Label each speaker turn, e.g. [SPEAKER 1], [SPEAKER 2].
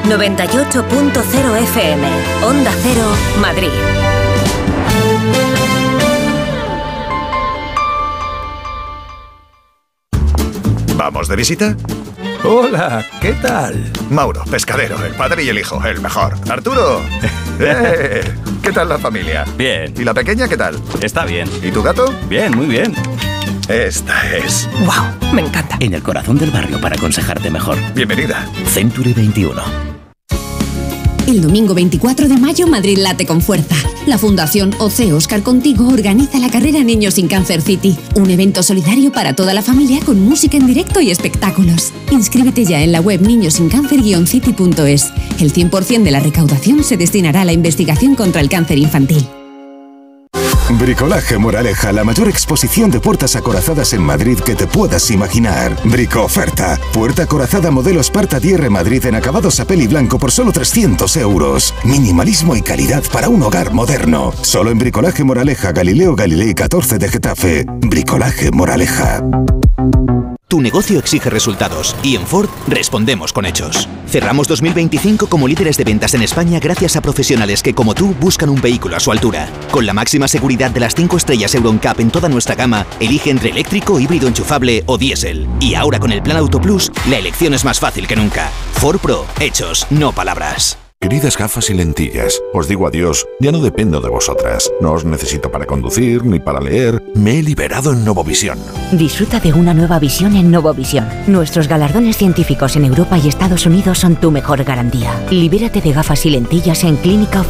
[SPEAKER 1] 98.0 FM, Onda Cero, Madrid.
[SPEAKER 2] ¿Vamos de visita?
[SPEAKER 3] Hola, ¿qué tal?
[SPEAKER 2] Mauro, pescadero, el padre y el hijo, el mejor. Arturo, ¿qué tal la familia?
[SPEAKER 3] Bien.
[SPEAKER 2] ¿Y la pequeña qué tal?
[SPEAKER 3] Está bien.
[SPEAKER 2] ¿Y tu gato?
[SPEAKER 3] Bien, muy bien.
[SPEAKER 2] Esta es...
[SPEAKER 1] ¡Wow! Me encanta.
[SPEAKER 4] En el corazón del barrio para aconsejarte mejor.
[SPEAKER 2] Bienvenida.
[SPEAKER 4] Century 21.
[SPEAKER 5] El domingo 24 de mayo, Madrid late con fuerza. La Fundación OC Óscar Contigo organiza la carrera Niños sin Cáncer City, un evento solidario para toda la familia con música en directo y espectáculos. Inscríbete ya en la web niñosincáncer-city.es. El 100% de la recaudación se destinará a la investigación contra el cáncer infantil.
[SPEAKER 6] Bricolaje Moraleja, la mayor exposición de puertas acorazadas en Madrid que te puedas imaginar. Brico-oferta. Puerta acorazada modelo Sparta DR Madrid en acabados a peli blanco por solo 300 euros. Minimalismo y calidad para un hogar moderno. Solo en Bricolaje Moraleja, Galileo Galilei 14 de Getafe. Bricolaje Moraleja.
[SPEAKER 7] Tu negocio exige resultados y en Ford respondemos con hechos. Cerramos 2025 como líderes de ventas en España gracias a profesionales que, como tú, buscan un vehículo a su altura. Con la máxima seguridad de las 5 estrellas Euro NCAP en toda nuestra gama, elige entre eléctrico, híbrido enchufable o diésel. Y ahora con el Plan Auto Plus, la elección es más fácil que nunca. Ford Pro, hechos, no palabras.
[SPEAKER 8] Queridas gafas y lentillas, os digo adiós, ya no dependo de vosotras. No os necesito para conducir ni para leer. Me he liberado en Novovisión.
[SPEAKER 9] Disfruta de una nueva visión en Novovisión. Nuestros galardones científicos en Europa y Estados Unidos son tu mejor garantía. Libérate de gafas y lentillas en Clínica